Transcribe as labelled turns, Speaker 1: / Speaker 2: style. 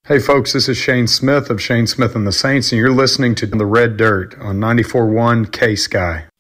Speaker 1: Hey folks, this is Shane Smith of Shane Smith and the Saints, and you're listening to The Red Dirt on 94.1 K-Sky.